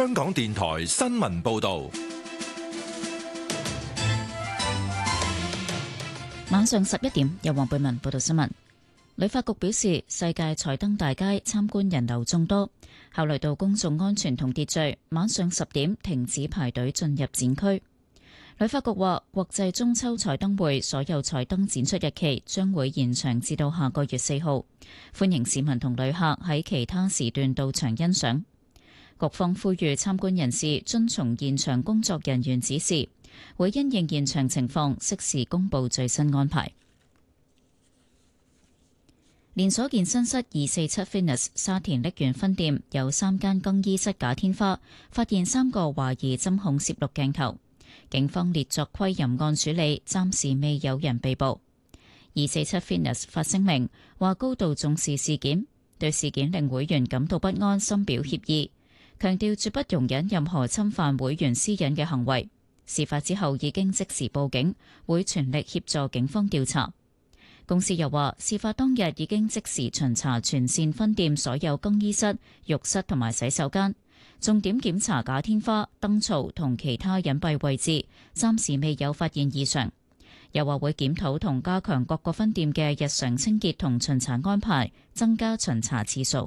香港電台新聞報道。 晚上11點，由黃貝文報道新聞。旅發局表示，世界財燈大街參觀人流眾多，考慮到公眾安全同秩序，晚上10點停止排隊進入展區。旅發局話，國際中秋彩燈會所有彩燈展出日期將會延長至到下個月4號，歡迎市民同旅客喺其他時段到場欣賞。局方呼籲參觀人士遵從現場工作人員指示，會因應現場情況適時公佈最新安排。連鎖健身室247 Fitness 沙田瀝源分店有3間更衣室假天花，發現3個懷疑針孔攝錄鏡頭。警方列作窺淫案處理，暫時未有人被捕。247 Fitness 發聲明話高度重視事件，對事件令會員感到不安，深表歉意，強調絕不容忍任何侵犯會員私隱嘅行為。事發之後已經即時報警，會全力協助警方調查。公司又話，事發當日已經即時巡查全線分店所有更衣室、浴室同埋洗手間，重點檢查假天花、燈槽同其他隱蔽位置，暫時未有發現異常。又話會檢討同加強各個分店嘅日常清潔同巡查安排，增加巡查次數。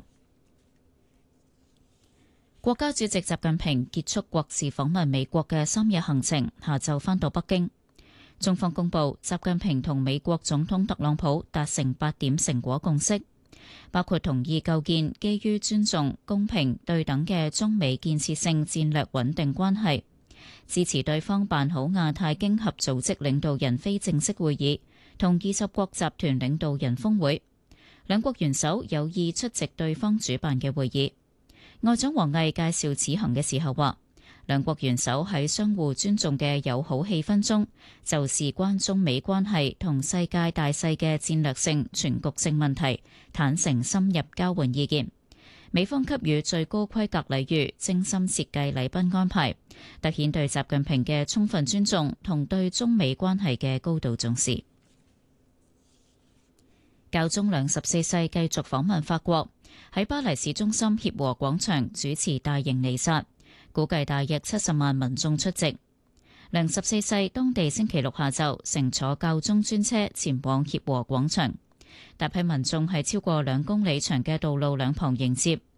國家主席習近平結束國事訪問美國嘅3日行程，下晝返到北京。中方公布，習近平同美國總統特朗普達成8點成果共識，包括同意構建基於尊重、公平、對等嘅中美建設性戰略穩定關係，支持對方辦好亞太經合組織領導人非正式會議同20國集團領導人峰會。兩國元首有意出席對方主辦嘅會議。外長王毅介紹此行嘅時候話，兩國元首喺相互尊重嘅友好氣氛中，就事關中美關係同世界大勢嘅戰略性、全局性問題，坦誠深入交換意見。美方給予最高規格禮遇，精心設計禮賓安排，凸顯對習近平嘅充分尊重同對中美關係嘅高度重視。教宗良14世繼續訪問法國，喺巴黎市中心協和廣場主持大型彌撒。估計大約70萬民眾出席。良14世當地星期六下晝乘坐教宗專車前往協和廣場，大批民眾喺超過2公里長嘅道路兩旁迎接。